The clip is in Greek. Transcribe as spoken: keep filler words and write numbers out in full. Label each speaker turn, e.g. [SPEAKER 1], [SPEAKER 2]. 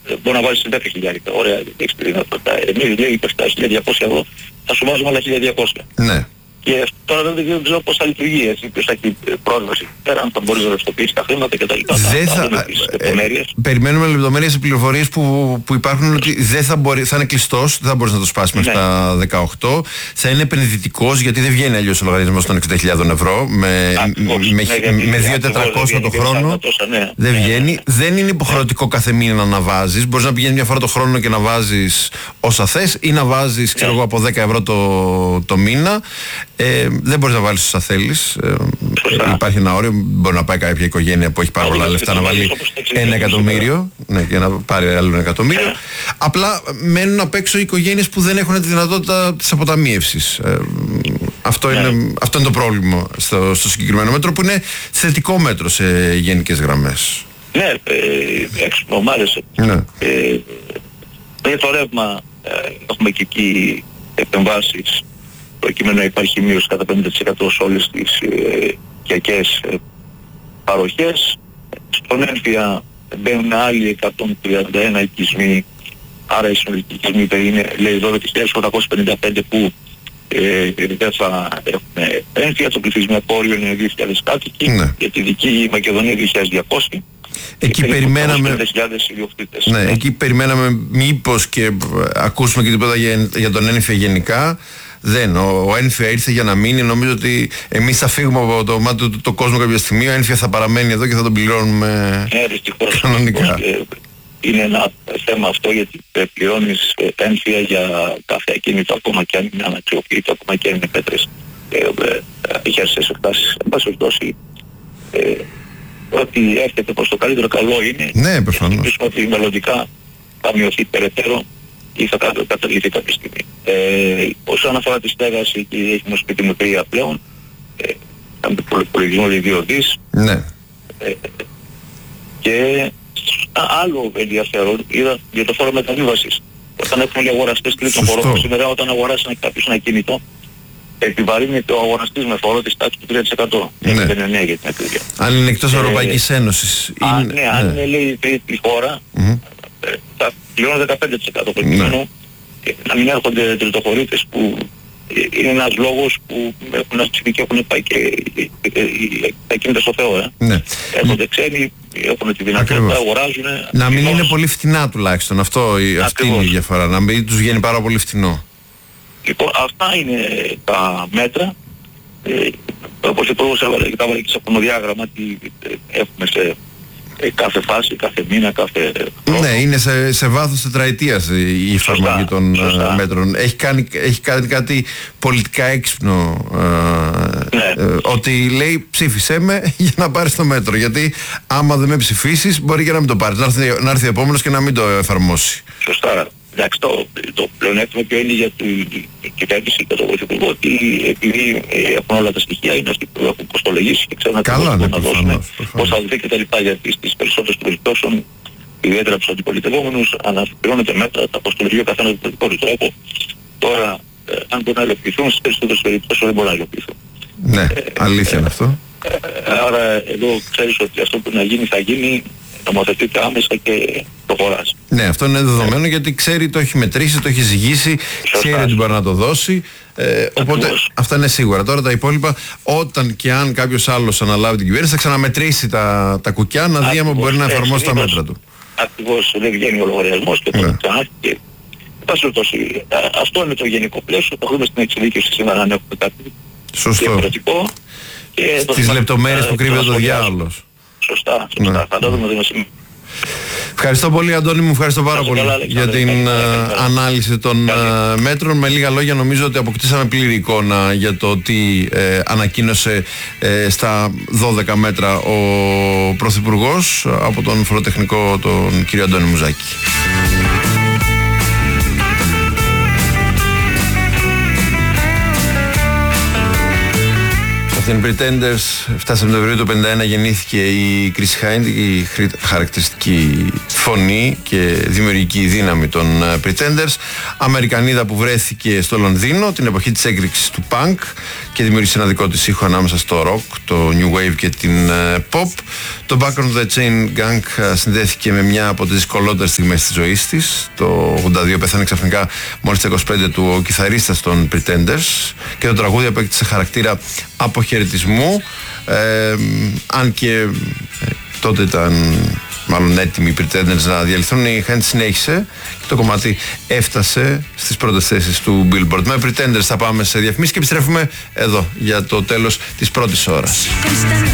[SPEAKER 1] μπορεί να βάλεις δέκα χιλιάδες. Ωραία, έχεις τη δυνατότητα. Εμείς λέει πέφτει χίλια διακόσια ευρώ, θα σου βάζουμε άλλα χίλια διακόσια.
[SPEAKER 2] Ναι.
[SPEAKER 1] Και τώρα δεν ξέρω πώς θα λειτουργεί, έτσι, ποιος θα έχει πρόσβαση πέρα, αν θα μπορείς να ρευστοποιήσεις τα χρήματα κτλ.
[SPEAKER 2] Δεν θα... θα ε, ε, περιμένουμε λεπτομέρειες, οι πληροφορίες που, που υπάρχουν ότι δεν θα, μπορεί, θα είναι κλειστός, δεν θα μπορείς να το σπάσεις μέχρι ναι. τα δεκαοκτώ. Θα είναι επενδυτικός, γιατί δεν βγαίνει αλλιώς ο λογαριασμός των εξήντα χιλιάδες ευρώ με, Ακριβώς, με, ναι, με, με δύο χιλιάδες τετρακόσια το χρόνο. Τόσα, ναι. Δεν βγαίνει. Ναι. Δεν είναι υποχρεωτικό ναι. κάθε μήνα να βάζεις. Μπορείς να πηγαίνεις μια φορά το χρόνο και να βάζεις όσα θες ή να βάζεις ξέρω εγώ, από δέκα ευρώ το, το μήνα. Ε, δεν μπορείς να βάλεις όσα θέλεις. Ε, υπάρχει ένα όριο. Μπορεί να πάει κάποια οικογένεια που έχει πάρα πολλά λεφτά να βάλει ένα εκατομμύριο. Ναι, και να πάρει άλλο ένα εκατομμύριο. Απλά μένουν απ' έξω οι οικογένειες που δεν έχουν τη δυνατότητα της αποταμίευσης. Ε, αυτό, είναι, αυτό είναι το πρόβλημα στο, στο συγκεκριμένο μέτρο, που είναι θετικό μέτρο σε γενικές γραμμές.
[SPEAKER 1] Ναι, ε, έξω ομάδες. Ναι. Ε, για το ρεύμα ε, έχουμε και εκεί επεμβάσεις, προκειμένου να υπάρχει μείωση κατά πενήντα τοις εκατό σε όλες τις ε, οικιακές ε, παροχές. Στον έμφυα μπαίνουν άλλοι εκατόν τριάντα ένα οικισμοί, άρα η συνολική οικισμοί είναι λέει δώδεκα χιλιάδες οκτακόσιες πενήντα πέντε που ε, δεν θα έχουν έμφυα. Το πληθυσμιακό όριο είναι δύο χιλιάδες κάτοικοι, ναι. Για τη δική Μακεδονία δύο χιλιάδες διακόσια.
[SPEAKER 2] Εκεί περιμέναμε, ναι, εκεί περιμέναμε μήπως και ακούσουμε και τίποτα για, για τον έμφυα γενικά. Δεν, ο, ο έμφυα ήρθε για να μείνει. Νομίζω ότι εμείς θα φύγουμε από το μάτι του το, το κόσμο κάποια στιγμή. Ο έμφυα θα παραμένει εδώ και θα τον πληρώνουμε
[SPEAKER 1] ε,
[SPEAKER 2] κανονικά.
[SPEAKER 1] Ε, είναι ένα θέμα αυτό, γιατί πληρώνεις έμφυα για κάθε ακίνητο, ακόμα και αν είναι αναξιοποιητό, ακόμα και αν είναι πέτρες ε, ε, χέρσες εκτάσεις. Εν πάση περιπτώσει, ε, ότι έρχεται προς το καλύτερο καλό είναι.
[SPEAKER 2] Ναι, προφανώς.
[SPEAKER 1] Ότι μελλοντικά θα μειωθεί περαιτέρω ή θα καταλήξει κάποια στιγμή. Ε, όσον αφορά τη στέγαση, και έχουμε σπίτι μου τρία πλέον, ε, είχαμε το υπολογισμό δύο δις.
[SPEAKER 2] Ναι.
[SPEAKER 1] Ε, και α, άλλο ενδιαφέρον είδα για το φόρο μεταβίβασης. Όταν έχουμε οι αγοραστές τρίτων χωρών, σήμερα όταν αγοράσει κάποιος ένα κινητό, επιβαρύνεται ο αγοραστής με φόρο της τάξης του τρία τοις εκατό.
[SPEAKER 2] Ναι.
[SPEAKER 1] Δεν είναι νέα για την ακρίβεια.
[SPEAKER 2] Αν είναι εκτός ε, Ευρωπαϊκής Ένωσης.
[SPEAKER 1] Α, είναι, ναι, αν είναι λέει τρίτη χώρα, mm-hmm. ε, θα πληρώνω δεκαπέντε τοις εκατό προκειμένου ναι. να μην έρχονται τριτοχωρίτες, που είναι ένας λόγος που έχουν αυξηθεί και έχουν πάει και τα κίνητα στο Θεό. Ε. Ναι. Έρχονται ξένοι, έχουν τη δυνατότητα, αγοράζουν.
[SPEAKER 2] Να μην είναι πολύ φτηνά τουλάχιστον. Αυτό, αυτή είναι η διαφορά. Να μην τους βγαίνει πάρα πολύ φτηνό.
[SPEAKER 1] Λοιπόν, αυτά είναι τα μέτρα. Ε, όπως ο Υπουργός έβαλε και τα βάλε και σε χρονοδιάγραμμα, τι έχουμε σε ε, κάθε φάση, κάθε μήνα, κάθε χρόνο.
[SPEAKER 2] Ναι, είναι σε, σε βάθος τετραετίας η εφαρμογή των σωστά. μέτρων. Έχει κάνει, έχει κάνει κάτι πολιτικά έξυπνο. Ε, ναι. ε, ότι λέει ψήφισέ με για να πάρεις το μέτρο. Γιατί άμα δεν με ψηφίσεις μπορεί και να μην το πάρεις. Να έρθει, να έρθει ο επόμενος και να μην το εφαρμόσει.
[SPEAKER 1] Σωστά. Εντάξει, το, το πλεονέκτημα ποιο είναι για την κυβέρνηση και τον Πρωθυπουργό, ότι επειδή ε, έχουν όλα τα στοιχεία, είναι αυτοί που έχουν κοστολογήσει και ξέρουν
[SPEAKER 2] ακριβώς
[SPEAKER 1] πώς να δώσουν, πώς θα δοθεί κτλ. Γιατί στις περισσότερες περιπτώσεις, ιδιαίτερα από τους αντιπολιτευόμενους, αναπληρώνεται μέτρα, τα κοστολογεί ο καθένας με τον δικό του τρόπο. Τώρα, ε, αν μπορεί να υλοποιηθούν, στις περισσότερες περιπτώσεις δεν μπορεί να υλοποιηθούν.
[SPEAKER 2] Ναι, ε, αλήθεια είναι ε, αυτό.
[SPEAKER 1] Ε, άρα εδώ ξέρεις ότι αυτό που να γίνει θα γίνει, νομοθετείται άμεσα και προχωράς.
[SPEAKER 2] Ναι, αυτό είναι δεδομένο, γιατί ξέρει, το έχει μετρήσει, το έχει ζυγίσει, ξέρει ότι μπορεί να το δώσει. Ε, οπότε αυτά είναι σίγουρα. Τώρα τα υπόλοιπα, όταν και αν κάποιος άλλος αναλάβει την κυβέρνηση, θα ξαναμετρήσει τα, τα κουκιά να δει αν μπορεί να εφαρμόσει τα μέτρα του.
[SPEAKER 1] Ακριβώς, δεν βγαίνει ο λογαριασμός και το ξανάρχεται. Αυτό είναι το γενικό πλαίσιο. Θα δούμε στην εξειδίκευση σήμερα αν έχουμε κάτι διαφορετικό.
[SPEAKER 2] Στις λεπτομέρειες που κρύβεται το διάολος.
[SPEAKER 1] Σωστά, σωστά. Ναι. Θα το δούμε εδώ σήμερα.
[SPEAKER 2] Ευχαριστώ πολύ, Αντώνη μου, ευχαριστώ πάρα πολύ καλά, για την uh, ανάλυση των uh, μέτρων. Με λίγα λόγια, νομίζω ότι αποκτήσαμε πλήρη εικόνα για το τι uh, ανακοίνωσε uh, στα δώδεκα μέτρα ο Πρωθυπουργός από τον φοροτεχνικό τον κύριο Αντώνη Μουζάκη. Αυτήν οι Pretenders, εφτά Σεπτεμβρίου του πενήντα ένα γεννήθηκε η Chris Hind, η χαρακτηριστική φωνή και δημιουργική δύναμη των Pretenders. Αμερικανίδα που βρέθηκε στο Λονδίνο την εποχή της έκρηξης του punk και δημιούργησε ένα δικό της ήχο ανάμεσα στο rock, το new wave και την pop. Το Back on the Chain Gang συνδέθηκε με μια από τις δυσκολότερες στιγμές της ζωής της. Το ογδόντα δύο πέθανε ξαφνικά μόλις τα είκοσι πέντε του ο κιθαρίστας των Pretenders και το τραγούδι απέκτησε χαρακτήρα αποχαιρετισμού, ε, αν και ε, τότε ήταν μάλλον έτοιμοι οι Pretenders να διαλυθούν. Η Hind συνέχισε και το κομμάτι έφτασε στις πρώτες θέσεις του Billboard. Με Pretenders θα πάμε σε διαφημίσεις και επιστρέφουμε εδώ για το τέλος της πρώτης ώρας.